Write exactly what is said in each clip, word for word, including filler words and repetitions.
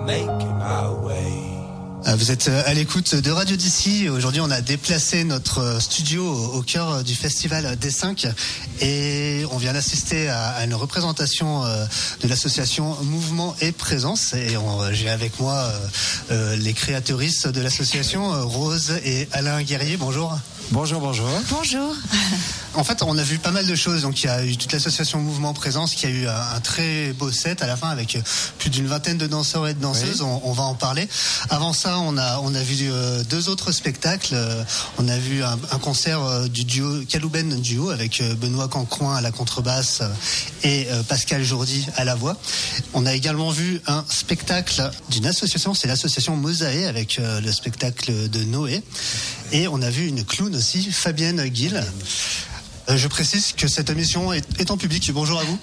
making our way. Vous êtes à l'écoute de Radio d'ici. Aujourd'hui, on a déplacé notre studio au cœur du festival des cinq et on vient d'assister à une représentation de l'association Mouvement et Présence. Et on, j'ai avec moi les créatrices de l'association, Rose et Alain Guerrier. Bonjour. Bonjour, bonjour. Bonjour. En fait, on a vu pas mal de choses. Donc, il y a eu toute l'association Mouvement Présence qui a eu un, un très beau set à la fin avec plus d'une vingtaine de danseurs et de danseuses. Oui. On, on va en parler. Avant ça, on a on a vu euh, deux autres spectacles. Euh, on a vu un, un concert euh, du duo Calouben Duo avec euh, Benoît Cancoin à la contrebasse euh, et euh, Pascal Jourdi à la voix. On a également vu un spectacle d'une association, c'est l'association Mosaé avec euh, le spectacle de Noé. Et on a vu une clown aussi, Fabienne Guil. Euh, je précise que cette émission est, est en public. Bonjour à vous.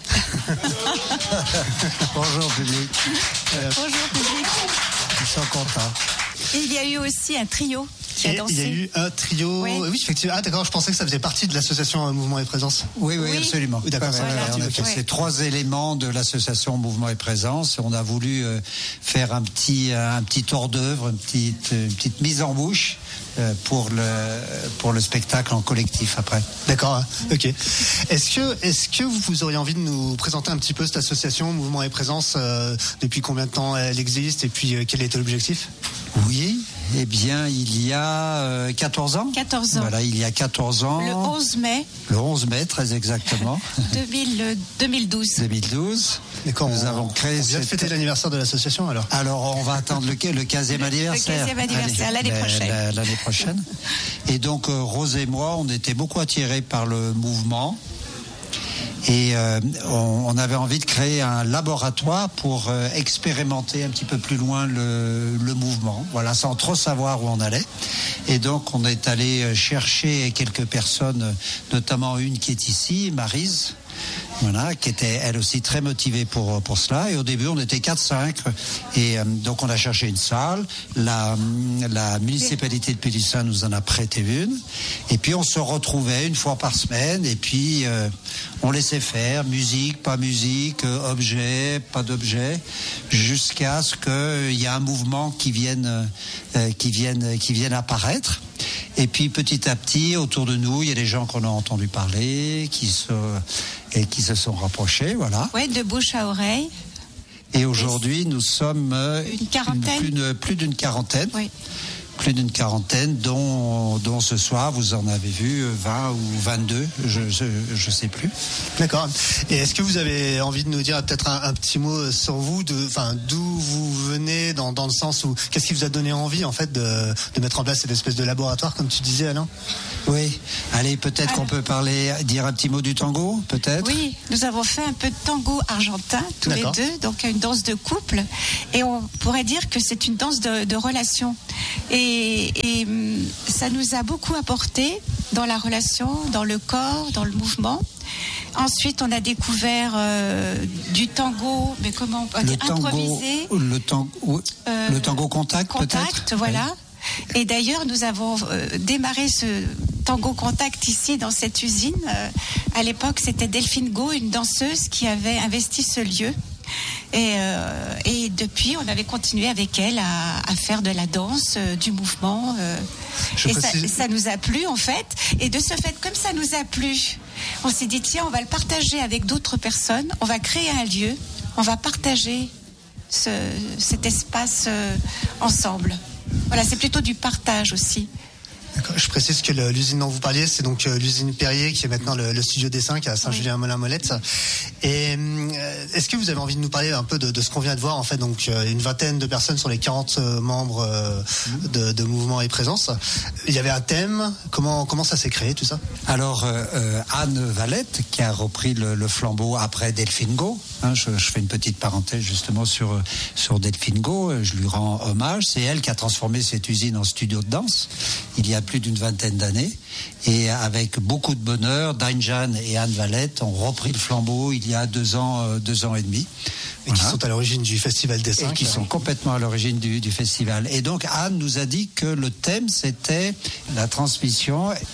Bonjour public. Euh, Bonjour public. Ils sont contents. Et il y a eu aussi un trio qui a dansé. Il y a eu un trio. Oui, oui effectivement. Ah d'accord, je pensais que ça faisait partie de l'association Mouvement et Présence. Oui, oui, oui. absolument. Oui, d'accord. Ouais, ouais, on a fait ouais. ces trois éléments de l'association Mouvement et Présence. On a voulu euh, faire un petit, un petit hors d'œuvre, une petite, une petite mise en bouche. Pour le pour le spectacle en collectif après. D'accord, ok. Est-ce que est-ce que vous auriez envie de nous présenter un petit peu cette association Mouvement et Présence, euh, depuis combien de temps elle existe et puis euh, quel était l'objectif ? Oui, eh bien il y a euh, quatorze ans. quatorze ans. Voilà, il y a quatorze ans. Le onze mai. Le onze mai, très exactement. deux mille douze. deux mille douze. D'accord, nous on, avons créé. On vient de cette... fêter l'anniversaire de l'association alors. Alors on va attendre le, le quinzième anniversaire. Le quinzième anniversaire, l'année prochaine. La, l'année prochaine. Et donc euh, Rose et moi, on était beaucoup attirés par le mouvement. Et euh, on, on avait envie de créer un laboratoire pour euh, expérimenter un petit peu plus loin le, le mouvement, voilà, sans trop savoir où on allait. Et donc on est allé chercher quelques personnes, notamment une qui est ici, Maryse, voilà, qui était elle aussi très motivée pour pour cela. Et au début, on était quatre cinq. Et euh, donc, on a cherché une salle. La, la municipalité de Pélissin nous en a prêté une. Et puis, on se retrouvait une fois par semaine. Et puis, euh, on laissait faire musique, pas musique, euh, objet, pas d'objet, jusqu'à ce qu'il y ait un mouvement qui vienne, euh, qui vienne, qui vienne apparaître. Et puis petit à petit, autour de nous, il y a des gens qu'on a entendu parler, qui se et qui se sont rapprochés, voilà. Ouais, de bouche à oreille. Et aujourd'hui, nous sommes une quarantaine, plus, une, plus d'une quarantaine. Oui. Plus d'une quarantaine, dont, dont ce soir, vous en avez vu vingt ou vingt-deux, je ne sais plus. D'accord. Et est-ce que vous avez envie de nous dire peut-être un, un petit mot sur vous, de, enfin, d'où vous venez, dans, dans le sens où, qu'est-ce qui vous a donné envie, en fait, de, de mettre en place cette espèce de laboratoire, comme tu disais, Alain ? Oui. Allez, peut-être Alors, qu'on peut parler, dire un petit mot du tango, peut-être ? Oui, nous avons fait un peu de tango argentin, tous D'accord. les deux, donc une danse de couple. Et on pourrait dire que c'est une danse de, de relation. Et Et, et ça nous a beaucoup apporté dans la relation, dans le corps, dans le mouvement. Ensuite, on a découvert euh, du tango, mais comment on peut dire, improvisé. Le tango, euh, le tango contact, contact peut-être. Voilà. Oui. Et d'ailleurs, nous avons euh, démarré ce tango contact ici, dans cette usine. Euh, à l'époque, c'était Delphine Go, une danseuse qui avait investi ce lieu. Et, euh, et depuis, on avait continué avec elle à, à faire de la danse, euh, du mouvement. Euh, et ça, ça nous a plu, en fait. Et de ce fait, comme ça nous a plu, on s'est dit, tiens, on va le partager avec d'autres personnes. On va créer un lieu. On va partager ce, cet espace euh, ensemble. Voilà, c'est plutôt du partage aussi. Je précise que le, l'usine dont vous parliez, c'est donc euh, l'usine Perrier, qui est maintenant le, le studio des cinq à Saint-Julien-Molin-Molette. Et euh, est-ce que vous avez envie de nous parler un peu de, de ce qu'on vient de voir, en fait, donc euh, une vingtaine de personnes sur les quarante euh, membres euh, de, de Mouvement et Présence. Il y avait un thème. Comment comment ça s'est créé tout ça ? Alors euh, Anne Valette, qui a repris le, le flambeau après Delphine Go. Hein, je, je fais une petite parenthèse justement sur sur Delphine Go. Je lui rends hommage. C'est elle qui a transformé cette usine en studio de danse. Il y a plus d'une vingtaine d'années, et avec beaucoup de bonheur, Dainjan et Anne Valette ont repris le flambeau il y a deux ans, euh, deux ans et demi. Et voilà. Qui sont à l'origine du Festival des cinq. Et qui sont complètement à l'origine du, du festival. Et donc Anne nous a dit que le thème, c'était la transmission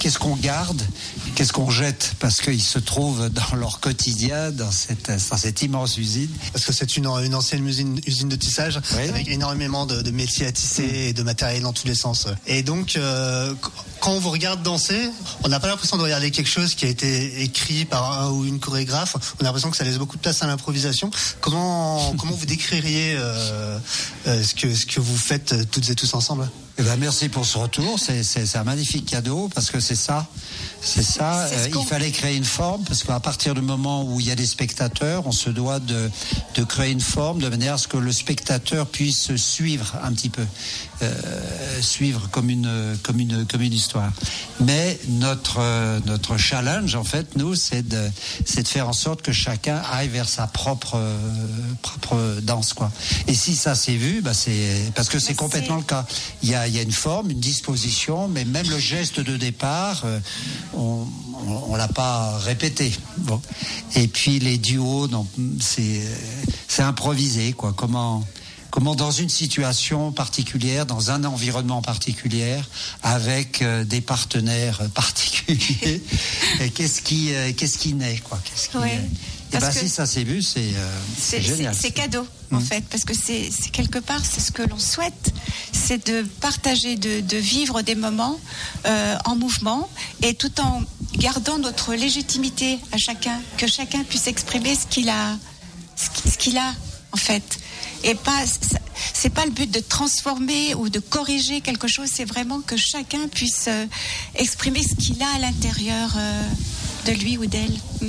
qu'est-ce qu'on garde, qu'est-ce qu'on jette, parce qu'ils se trouvent dans leur quotidien, dans cette, dans cette immense usine. Parce que c'est une, une ancienne usine, usine de tissage, oui. avec énormément de, de métiers à tisser mmh. et de matériel dans tous les sens. Et donc, euh, quand on vous regarde danser, on n'a pas l'impression de regarder quelque chose qui a été écrit par un ou une chorégraphe. On a l'impression que ça laisse beaucoup de place à l'improvisation. Comment, comment vous décririez euh, euh, ce que, ce que vous faites toutes et tous ensemble? Eh ben, merci pour ce retour, c'est, c'est, c'est un magnifique cadeau, parce que c'est ça, c'est ça, c'est euh, il fallait créer une forme, parce qu'à partir du moment où il y a des spectateurs, on se doit de, de créer une forme de manière à ce que le spectateur puisse suivre un petit peu, euh, suivre comme une, comme une, comme une histoire. Mais notre, euh, notre challenge, en fait, nous, c'est de, c'est de faire en sorte que chacun aille vers sa propre, euh, propre danse, quoi. Et si ça s'est vu, bah c'est, parce que c'est Merci. complètement le cas. Il y a Il y a une forme, une disposition, mais même le geste de départ, euh, on ne l'a pas répété. Bon. Et puis les duos, non, c'est, c'est improvisé, quoi. Comment, comment dans une situation particulière, dans un environnement particulier, avec euh, des partenaires particuliers, et qu'est-ce qui, euh, qu'est-ce qui naît, quoi. Qu'est-ce qui, oui. euh, et ben si ça s'est vu, c'est, euh, c'est, c'est génial. C'est, c'est cadeau, en mmh. fait, parce que c'est, c'est quelque part, c'est ce que l'on souhaite, c'est de partager, de, de vivre des moments euh, en mouvement, et tout en gardant notre légitimité à chacun, que chacun puisse exprimer ce qu'il a, ce qu'il a, en fait. Et pas, c'est pas le but de transformer ou de corriger quelque chose, c'est vraiment que chacun puisse euh, exprimer ce qu'il a à l'intérieur euh, de lui ou d'elle. Mmh.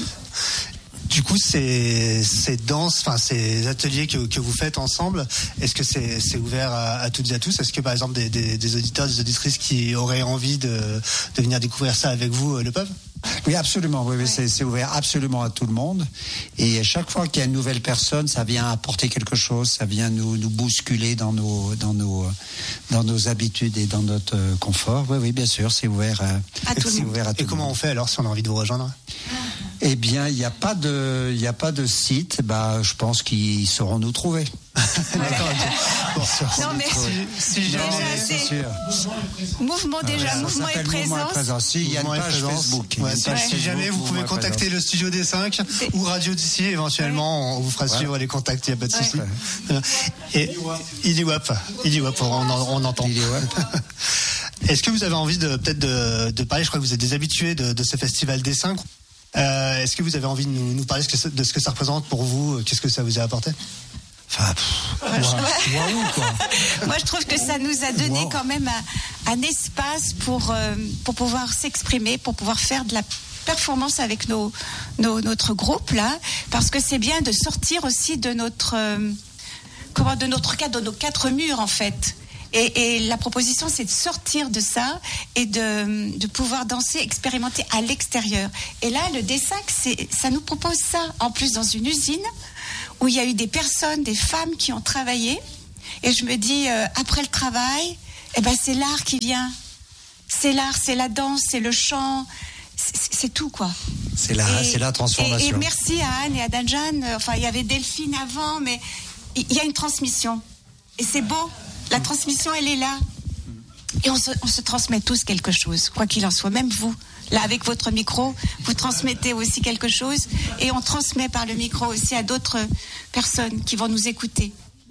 Du coup, ces, ces danses, enfin ces ateliers que, que vous faites ensemble, est-ce que c'est, c'est ouvert à, à toutes et à tous? Est-ce que par exemple des, des, des auditeurs, des auditrices qui auraient envie de, de venir découvrir ça avec vous le peuvent? Oui, absolument. Oui, oui, c'est, c'est ouvert absolument à tout le monde. Et chaque fois qu'il y a une nouvelle personne, ça vient apporter quelque chose, ça vient nous, nous bousculer dans nos, dans nos, dans nos habitudes et dans notre confort. Oui, oui, bien sûr, c'est ouvert à, à tout le monde. Ouvert à tout et comment monde. on fait alors si on a envie de vous rejoindre? Eh bien, il n'y a pas de, il n'y a pas de site. Bah, je pense qu'ils sauront nous trouver. D'accord. Bon, non mais si, si déjà c'est, c'est sûr. Mouvement déjà, ah ouais, mouvement et présence. présence. Si, il y a une page Facebook. Ouais, une si, page si Facebook, jamais vous pouvez contacter le Studio D cinq ou Radio d'ici, éventuellement, ouais. on vous fera suivre ouais. les contacts. Il n'y a pas de souci. Ouais. Et Iliwap, Iliwap, on, on entend. Est-ce que vous avez envie de peut-être de, de parler? Je crois que vous êtes des habitués de, de ce festival D cinq. Euh, est-ce que vous avez envie de nous, nous parler de ce que ça représente pour vous? Qu'est-ce que ça vous a apporté? Enfin, pff, wow. Wow, quoi. Moi, je trouve que ça nous a donné wow. quand même un, un espace pour, euh, pour pouvoir s'exprimer, pour pouvoir faire de la performance avec nos, nos, notre groupe, là, parce que c'est bien de sortir aussi de notre, euh, comment, de notre cadre, de nos quatre murs, en fait. Et, et la proposition, c'est de sortir de ça et de, de pouvoir danser, expérimenter à l'extérieur. Et là, le D cinq, c'est, ça nous propose ça. En plus, dans une usine où il y a eu des personnes, des femmes qui ont travaillé. Et je me dis, euh, après le travail, eh ben, c'est l'art qui vient. C'est l'art, c'est la danse, c'est le chant. C'est, c'est tout, quoi. C'est la, et, c'est la transformation. Et, et merci à Anne et à Danjan. Enfin, il y avait Delphine avant, mais il y a une transmission. Et c'est beau. La transmission, elle est là. Et on se, on se transmet tous quelque chose, quoi qu'il en soit. Même vous, là, avec votre micro, vous transmettez aussi quelque chose. Et on transmet par le micro aussi à d'autres personnes qui vont nous écouter.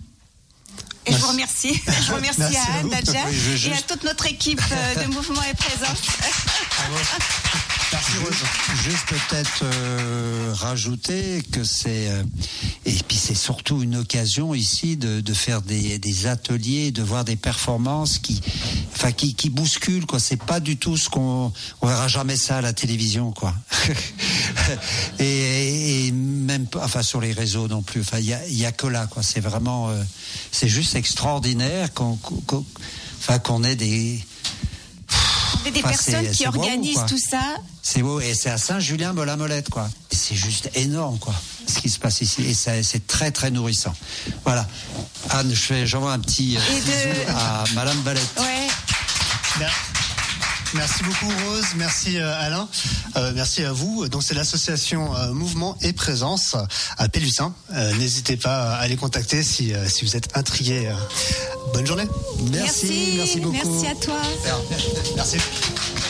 Et Merci. je vous remercie. Je vous remercie Merci à Anne, Danjan, oui, juste... et à toute notre équipe de Mouvement et Présence. Merci Rose. Juste peut-être euh, rajouter que c'est euh, et puis c'est surtout une occasion ici de, de faire des, des ateliers, de voir des performances qui, enfin qui, qui bousculent quoi. C'est pas du tout ce qu'on on verra jamais ça à la télévision quoi. et, et même enfin sur les réseaux non plus. Enfin il y a, y a que là quoi. C'est vraiment euh, c'est juste extraordinaire qu'on, qu'on enfin qu'on ait des des enfin, personnes qui organisent beau, tout ça. C'est beau et c'est à Saint-Julien-Mola-Molette quoi. Et c'est juste énorme quoi ce qui se passe ici et ça, c'est très très nourrissant. Voilà. Anne, je fais, j'envoie un petit euh, bisou de... à Madame Valette. Ouais. Bien. Merci beaucoup Rose, merci euh, Alain, euh, merci à vous. Donc c'est l'association euh, Mouvement et Présence à Pélussin. Euh, n'hésitez pas à les contacter si, euh, si vous êtes intrigués. Euh, bonne journée. Merci, merci, merci beaucoup. Merci à toi. Merci.